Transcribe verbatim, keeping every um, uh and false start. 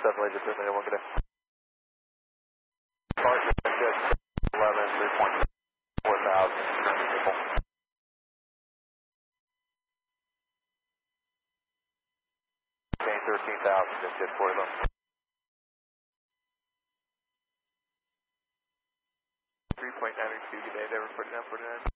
seven, Legion three, one, good day. Park, good. eleven, three point four thousand. thirteen thousand, just good for them. three point nine two, good day, they were putting down forty-nine.